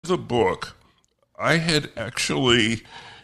the book, I had actually,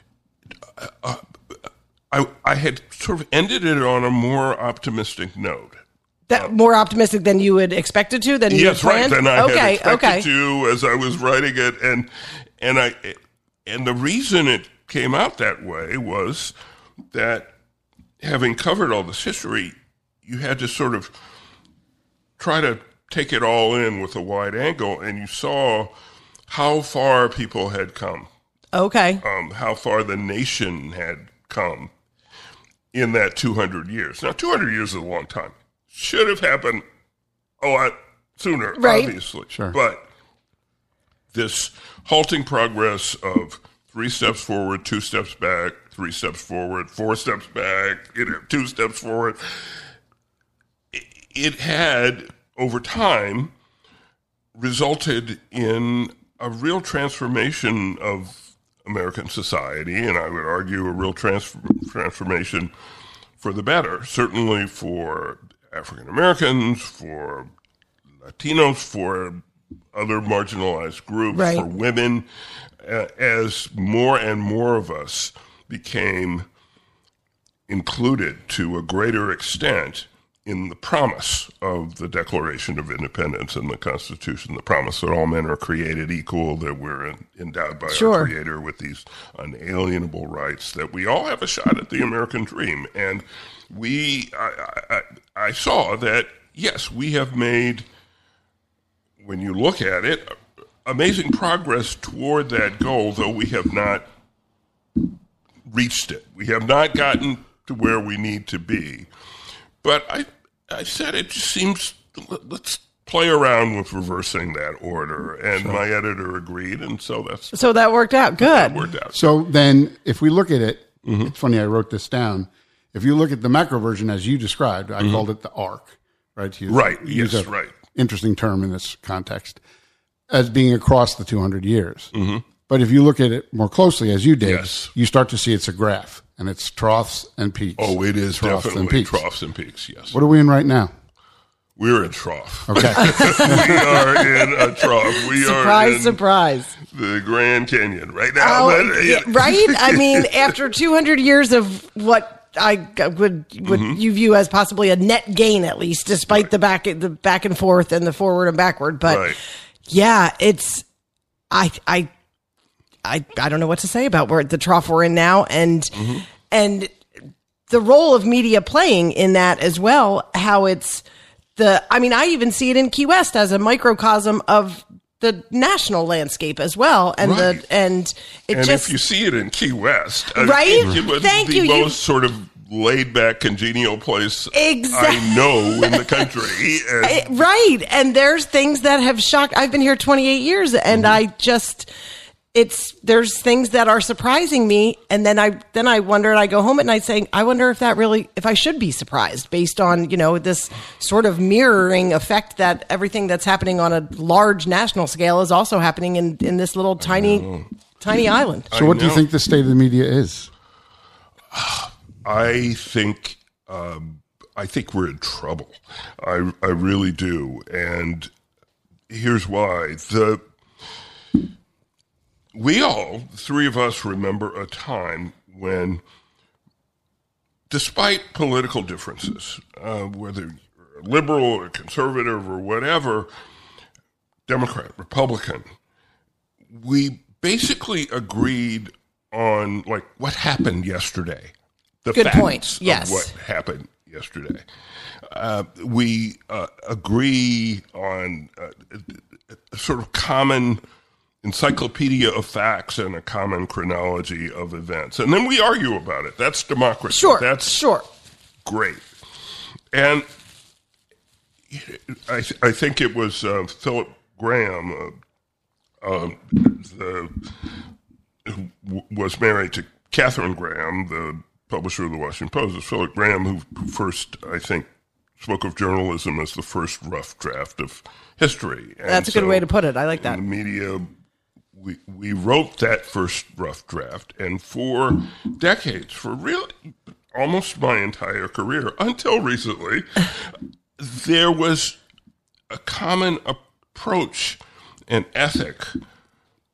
I had sort of ended it on a more optimistic note. That more optimistic than you would expect it to, than you had planned? Than I had expected to as I was writing it, and the reason it came out that way was that having covered all this history, you had to sort of try to take it all in with a wide angle, and you saw how far people had come. Okay. How far the nation had come in that 200 years. Now, 200 years is a long time. Should have happened a lot sooner, obviously. Sure. But this halting progress of 3 steps forward, 2 steps back, 3 steps forward, 4 steps back, 2 steps forward, it had, over time, resulted in a real transformation of American society, and I would argue a real transformation for the better, certainly for African Americans, for Latinos, for other marginalized groups, for women, as more and more of us became included to a greater extent in the promise of the Declaration of Independence and the Constitution, the promise that all men are created equal, that we're endowed by our Creator with these unalienable rights, that we all have a shot at the American dream. And I saw that, yes, we have made, when you look at it, amazing progress toward that goal, though we have not reached it. We have not gotten to where we need to be. But I said it just seems, let's play around with reversing that order. And my editor agreed, and so that worked out. Good. That worked out. So then, if we look at it, it's funny, I wrote this down. If you look at the macro version as you described, I called it the arc, right? Use a interesting term in this context, as being across the 200 years. But if you look at it more closely, as you did, you start to see it's a graph, and it's troughs and peaks. Oh, it is definitely troughs and peaks, yes. What are we in right now? We're in trough. Okay. We are in a trough. We are in the Grand Canyon right now. Right? I mean, after 200 years of what I would you view as possibly a net gain, at least, despite the back and forth and the forward and backward. But yeah, it's I don't know what to say about where the trough we're in now, and the role of media playing in that as well. How it's I even see it in Key West as a microcosm of the national landscape as well, and if you see it in Key West, it was the most sort of laid back, congenial place I know in the country. And there's things that have shocked. I've been here 28 years, and there's things that are surprising me, and then I wonder, and I go home at night saying, I wonder if I should be surprised based on, this sort of mirroring effect that everything that's happening on a large national scale is also happening in this little tiny island. So what do you think the state of the media is? I think we're in trouble. I really do, and here's why. We all, the three of us, remember a time when, despite political differences, whether you're liberal or conservative or whatever, Democrat, Republican, we basically agreed on what happened yesterday. The facts of what happened yesterday. We agree on a sort of common encyclopedia of facts and a common chronology of events. And then we argue about it. That's democracy. That's great. And I think it was Philip Graham, who was married to Catherine Graham, the publisher of the Washington Post. It was Philip Graham who first, I think, spoke of journalism as the first rough draft of history. And that's a good way to put it. I like that. In the media, we wrote that first rough draft, and for decades, for really almost my entire career, until recently, there was a common approach and ethic